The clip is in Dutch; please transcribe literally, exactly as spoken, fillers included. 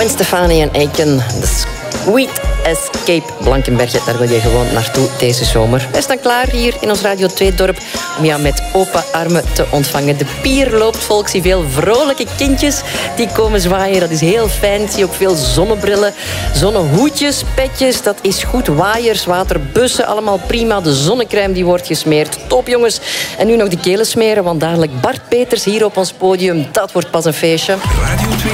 Gwen Stefani en Aiken. The Sweet Escape Blankenberge. Daar wil je gewoon naartoe deze zomer. Wij staan klaar hier in ons Radio twee-dorp om jou met open armen te ontvangen. De pier loopt volk. Zie veel vrolijke kindjes die komen zwaaien. Dat is heel fijn. Zie ook veel zonnebrillen, zonnehoedjes, petjes. Dat is goed. Waaiers, waterbussen, allemaal prima. De zonnecrème die wordt gesmeerd. Top, jongens. En nu nog de kelen smeren, want dadelijk Bart Peters hier op ons podium. Dat wordt pas een feestje. Radio twee